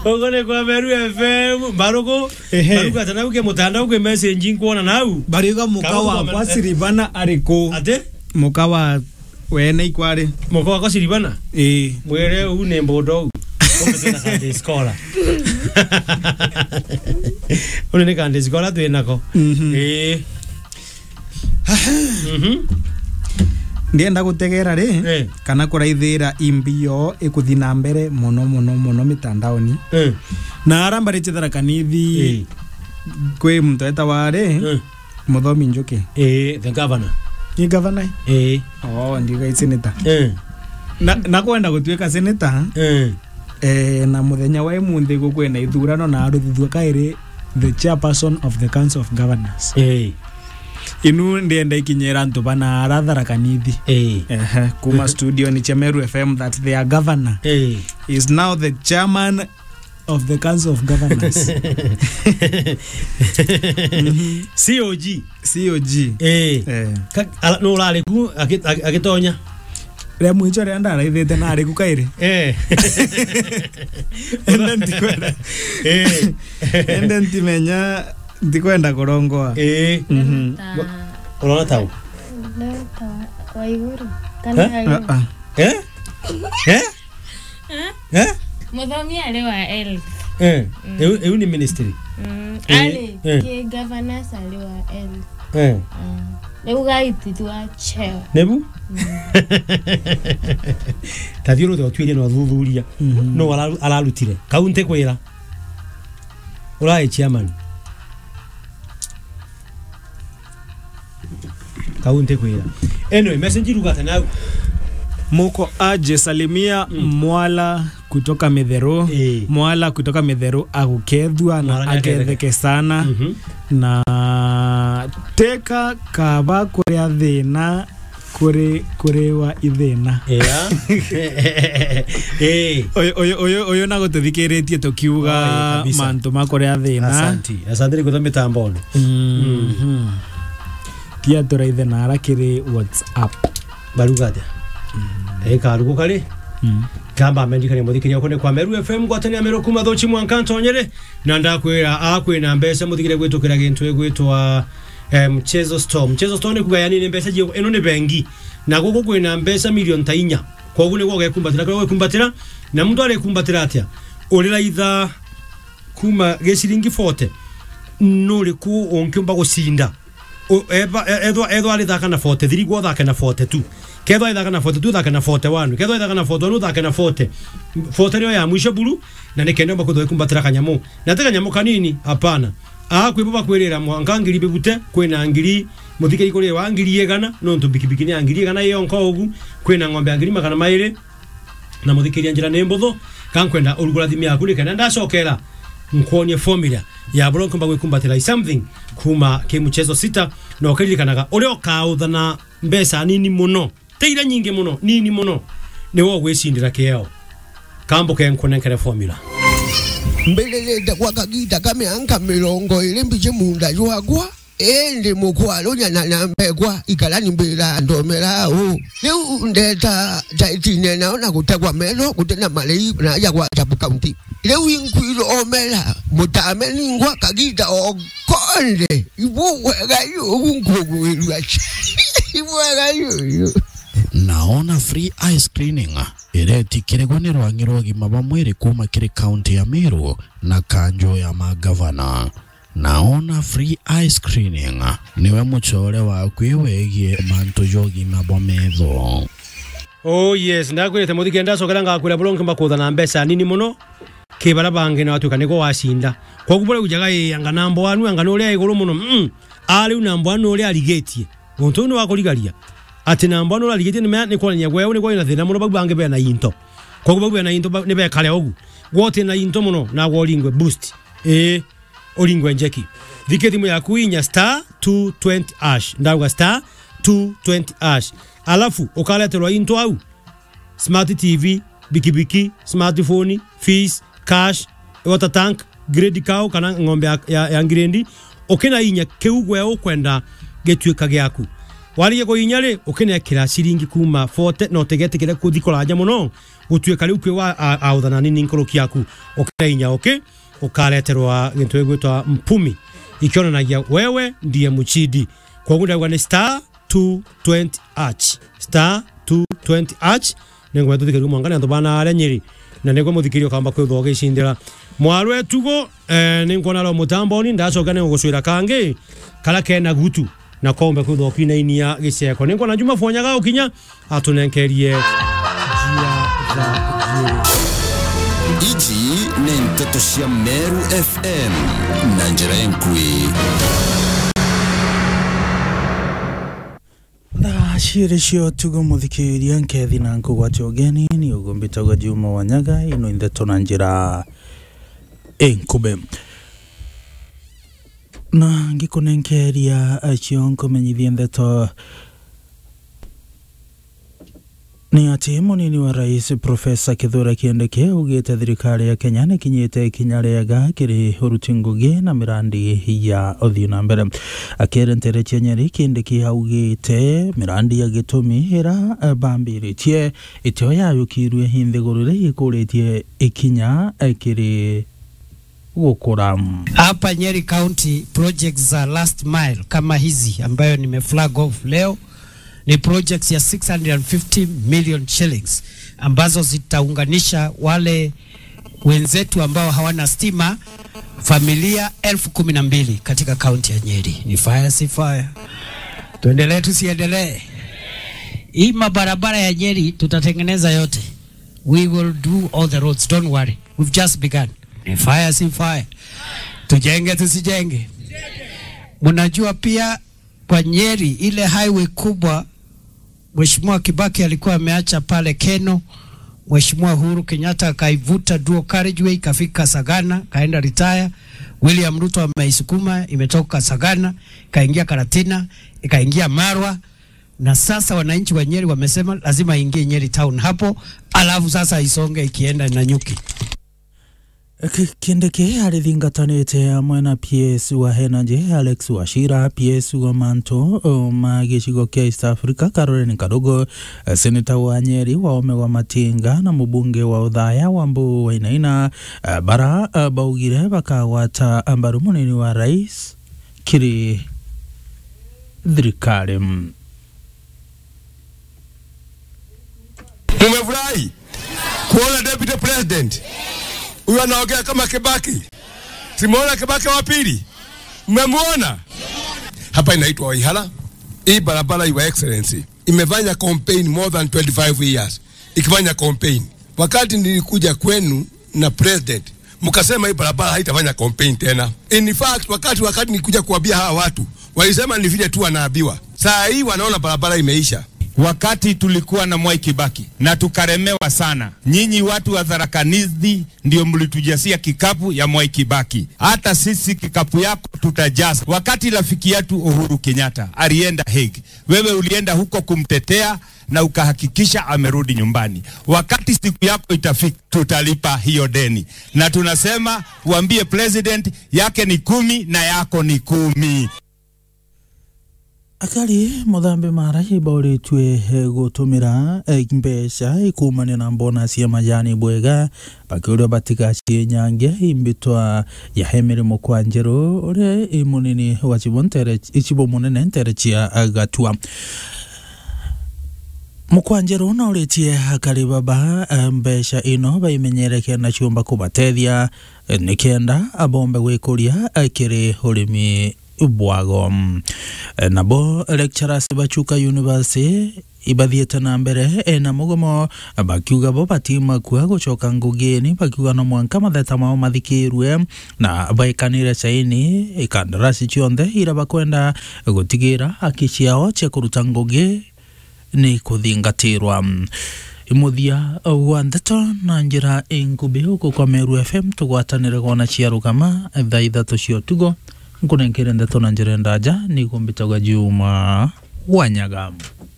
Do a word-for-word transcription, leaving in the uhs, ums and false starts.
Ogone kwa Meru F M Baruko Baruko atana uke mutanda uke message kuona nau Bariga mukawa kwa Siribana ariko ate mukawa wene ikware mukawa kwa Siribana eh mwere une mbodo kombe Sunday scholar une ne Sunday scholar tuenako eh mhm ndienda gutegera ri eh. kana kuraithira imbio ikuthina mbere mono mono mono mitandaoni eh. na aramba rechethera kanithi eh. kwe mtu eta ware eh. muthomi njuke eh the governor ni governor eh oh ndiga senator eh na na kwenda gutuika senator eh eh na muthenya wa imunthi gukwena ithurano na aruthithwa kairi the chairperson of the council of governors eh inu ndienda ikinyera ntu bana arathara kanithi eh eh kuma studio ni Meru F M that their governor eh is now the chairman of the council of governors. mm-hmm. C O G C O G eh eh no lale ku agitonya re mwicho re andara ithete na ari ku kaire eh enda ndikwenda eh enda ndimenya ndikwenda korongoa eh mhm unaona tau Leta kwa iguru kana eh eh eh muthomi ale wa L eh eu ni ministry ale ke governor ale wa L eh leu gaiti tu a chair nebu tathiro de otwire no thuthuria no alarutire kaunte kwira urai chairman kaunte kwira anyway message rugata na muko aje salimia mm. Mwala kutoka Medhero e. Mwala kutoka Medhero agukethwa na agetheke sana mm -hmm. na teka kaba kuria thina kuri kuriwa ithina yeah eh oyo oyo oyo oyo nago tuthikiritie tukiuga mantu makuria thina asante asante kwa mitamboni mhm kia turaithe na arakiri WhatsApp barugate eh karugo kale mm kamba amendikane muthikiria kone kwa Meru F M gwatania Meru kuma thochi mwankanto nyere na ndakwira akwina mbesa muthikire gwitukira gintu egwitwa mchezo storm mchezo storm ne kugaya nini mbesa je eno ne bengi na gogo kwina mbesa milioni tainya kwa gune gogo ekumbatira kwa ekumbatira na mtu ale kumbatira atia olira itha kuma gesiringi forty no le ku onkyumba gusinda eba edo edo ali thaka na forty three go thaka na forty-two kedo ithaka na forty-two thaka na forty-one kedo ithaka na forty-one thaka na forty forty ndio ya mwisho bulu na nikende mba kutho kumbatira kanyamu na teka nyamu kanini hapana ah kwibuba kwirira mwangangiri bibute kwina angiri muthike ikore wangiri yegana no ntubikibiki ni angiri yegana yonko ogu kwina ngombe angiri magana maire na muthike njira nembotho kankwenda urugura thimi yaku ni kana ndacokera nkonie formula ya bronco mbagwe kumbatira something kuma ke mchezo sita na okiririkanaga uri okauthana mbesa nini muno teira nyingi muno nini muno ni wo gwicindira keo kambo ke nkonenkere formula mbeleleta kwa kagita kame anka mirongo ile mbije munda yagwa ende mukwalo nyana nambegwa ikalani mbira ndomera o leu ndeta taitine naona kutegwa melo kutena malei na yagwa tapu county leu inkwilo omela mutameni ngwa kagita okonde ibuwega yo unkogo elwachi ibuwega yo naona free ice cleaning iretikirigwa ni rwangi rwagima ba mwiri kuma kiri county ya Meru na kanjo ya magavana. Naona free ice cleaning niwe muchore wa kwiwegie manto jogi mabwa metho. Oh yes, ndakwirete muthike ndacokera ngakwira bulonke mbakutha na mbesa nini muno kibara bange na watuka niko wasinda kwa kubula ujaga yanga nambo anu anga no ria iguru muno mm ali unambo anu ria aligetie gonto no wakoligalia ati nambo anu aligetie ni ni kwa nyagwe ni kwa ina thina muno babange be na into kwa kubabu be na into ne be kale ogu wote na into muno na wolingwe boost eh olingwe njeki thiketimu ya kuinya star two twenty ash ndawa star two twenty ash alafu ukaletelwa into au smart T V bikibiki smartphone fees cash water tank grade cow kana ngombe ya, ya, ya ngirendi okena inya keugwe ukwenda getwika gyaku waliye ko inyale okena kira siringi kuma forty no tegete kira kuthikola aja muno gutuika riu kwi wa authana nini nkoroki yaku okainya okay ukaleterwa gintu egwitwa mpumi ikionanagia wewe ndiye muchidi kwa guda ni star two twenty arch star two twenty arch nengo tuthikira mwangana ndo bana ale nyiri na nego muthikirio kamba kwe thoge cindira mwarwe tugo eh ningo nalo mutambo ni ndacoka nengo gucwira kangi kala kena gutu na kombe kwe thoki na inia giceko ningo na Juma Fonyaga ukinya atunenkerie jia za Iji ni Nteto cia Meru F M na njira enkui na shire cio tugo muthikiria nkethi na nkugwatio geni ni ugumbitaga Juma Wanyaga ino Nteto na njira enkube na ngikunenkeria acio nkumenyithia Nteto ni ati munini wa rais Profesa Kithure Kindiki ugite thirikari ya Kenya ni kinyite ikinya riega kiri uruti ngugi na mirandi ya uthii na mbere akere ntere Nyeri Kindiki augite mirandi ya gitumi ira bambiritie itio yayukirwe hinthigurire ikuritie ikinya kiri gukura hapa Nyeri County. Projects za last mile kama hizi ambayo nimeflag off leo ni projects ya six hundred fifty million shillings ambazo zitaunganisha wale wenzetu ambao hawana stima familia elfu kumi na mbili katika kaunti ya Nyeri. Ni fire si fire, tuendelee tusiendelee. Hii mabarabara ya Nyeri tutatengeneza yote, we will do all the roads, don't worry, we've just begun. Ni fire si fire, tujenge tusijenge. Mnajua pia kwa Nyeri ile highway kubwa Mheshimiwa Kibaki alikuwa ameacha pale Keno, Mheshimiwa Uhuru Kenyatta akaivuta dual carriageway ikafika Sagana, kaenda retire. William Ruto ameisukuma imetoka Sagana kaingia Karatina, ikaingia Marwa, na sasa wananchi wa Nyeri wamesema lazima ingie Nyeri town hapo, alafu sasa isonge ikienda na Nyuki. Kindiki arithingatanite amwe na P S wa Henanje Alex Wachira, P S wa Manto ma gicigo kia East Africa Caroline Kadogo, Senator wa Nyeri Waume wa Matinga na mubunge wa Uthaya Wambu Wainaina bara baugire bakawata ambaru munini wa rais kiri thirikari. Tumefurahi kuona deputy president huyu anaongea kama Kibaki. Simuona Kibaki wa pili? Mmemuona? Hapa inaitwa Waihara. Hii barabara Your Excellency imefanya campaign more than twenty-five years. Ikifanya campaign. Wakati nilikuja kwenu na president, mkasema hii barabara haitafanya campaign tena. In fact, wakati wakati nilikuja kuambia hawa watu, walisema ni vile tu wanaambiwa. Saa hii wanaona barabara imeisha. Wakati tulikuwa na Mwai Kibaki na tukaremewa sana, nyinyi watu wa Tharaka Nithi ndio mlitujasia kikapu ya Mwai Kibaki. Hata sisi kikapu yako tutajaza. Wakati rafiki yetu Uhuru Kenyatta alienda Hague, wewe ulienda huko kumtetea na ukahakikisha amerudi nyumbani. Wakati siku yako itafika, tutalipa hiyo deni. Na tunasema uambie president yake ni kumi na yako ni kumi. Akali muthambe mara iboritwe gutumira mbeca ikumane na bonus ya majani bwega bakiuria batigacie nyange imbitwa ya Hemiri Mukwanjero ure imunini wa Chibontere ichibo munene ntere chia gatua Mukwanjero na uretie akali baba mbeca ino baimenyereke na chumba kubatethia nikenda abombe gwikuria akiri urimi bwago. Nabo lecturers bachuka university ibadhieta na mbere na mugomo bakiuga bo batima kwa gucoka ngugeni bakiuga no mwanka matheta mao mathikirwe na baikanire saini ikandarasi chionde ira bakwenda gutigira akiciao che kuruta ngugi ni kuthingatirwa. Imuthia wa Nteto na njira enkube huko kwa Meru F M tugwatanire gona ciarugama thaa ithatu cio tugo nkunenkere Nteto na njira ndaja ni kumbitaga Juma Wanyaga.